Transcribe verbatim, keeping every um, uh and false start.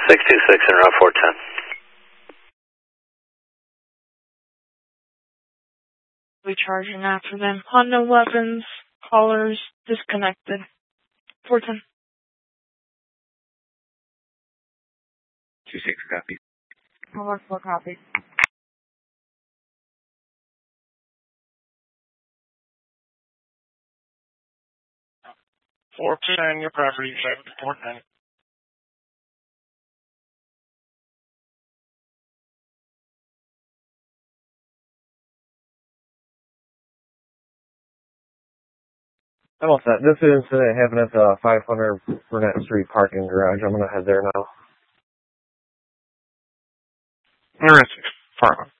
six two six and route four ten. Recharging after them. Unknown weapons, callers, disconnected. four ten. two six, copy. One four, copy. four ten, your property, four ten. I'm all set. This is incident happened at the five hundred Burnett Street parking garage. I'm going to head there now. Interesting. Far